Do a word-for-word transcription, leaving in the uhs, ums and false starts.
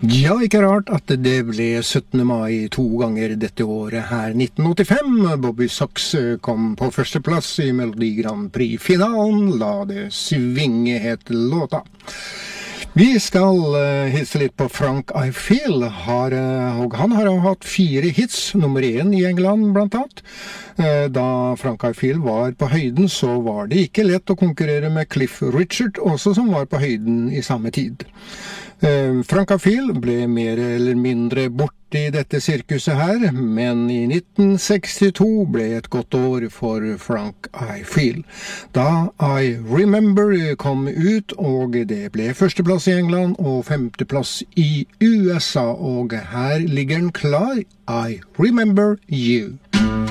Ja, ikke rart at det ble syttende mai to ganger dette året her. nitten åttifem, Bobby Sox kom på første plass i Melodi Grand Prix-finalen, La det svinge het låta. Vi skal uh, hilse litt på Frank I. Feel, har, uh, og han har hatt fire hits, nummer én i England blant annet. Uh, da Frank I. Feel var på høyden, så var det ikke lett å konkurrere med Cliff Richard, også som var på høyden i samme tid. Uh, Frank I. Feel ble mer eller mindre borte i dette sirkuset her, men i nitten sekstito ble et godt år for Frank I. Feel. Da I Remember kom ut, og det ble førsteplass i England og femteplass i U S A, og her ligger den klar, I Remember You.